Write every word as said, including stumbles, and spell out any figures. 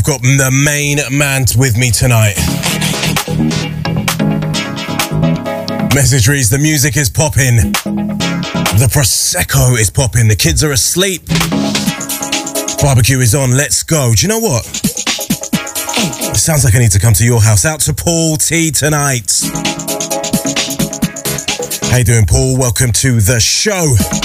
Got the main man with me tonight. Message reads, the music is popping. The Prosecco is popping. The kids are asleep. Barbecue is on. Let's go. Do you know what? It sounds like I need to come to your house. Out to Paul T tonight. How you doing, Paul? Welcome to the show.